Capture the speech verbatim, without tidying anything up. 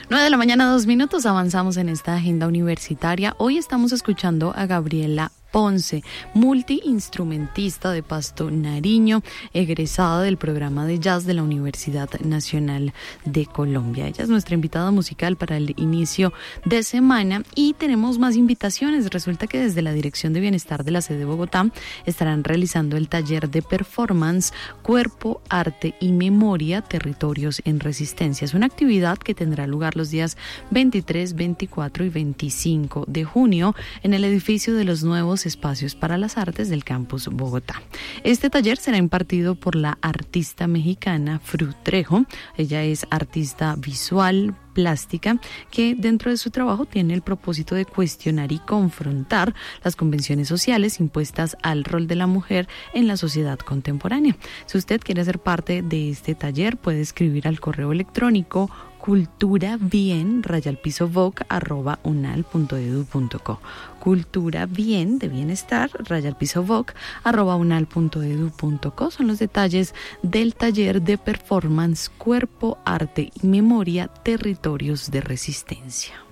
nueve de la mañana, dos minutos, avanzamos en esta agenda universitaria. Hoy estamos escuchando a Gabriela Ponce, multiinstrumentista de Pasto, Nariño, egresada del programa de jazz de la Universidad Nacional de Colombia. Ella es nuestra invitada musical para el inicio de semana y tenemos más invitaciones. Resulta que desde la Dirección de Bienestar de la sede de Bogotá estarán realizando el taller de performance Cuerpo, Arte y Memoria, Territorios en Resistencia. Es una actividad que tendrá lugar los días veintitrés, veinticuatro y veinticinco de junio en el edificio de los nuevos espacios para las artes del campus Bogotá. Este taller será impartido por la artista mexicana Fru Trejo. Ella es artista visual, plástica, que dentro de su trabajo tiene el propósito de cuestionar y confrontar las convenciones sociales impuestas al rol de la mujer en la sociedad contemporánea. Si usted quiere ser parte de este taller, puede escribir al correo electrónico cultura bien rayal piso voc arroba unal punto edu punto co. Cultura bien de bienestar rayal piso voc arroba unal punto edu punto co son los detalles del taller de performance Cuerpo, Arte y Memoria, Territorios de Resistencia.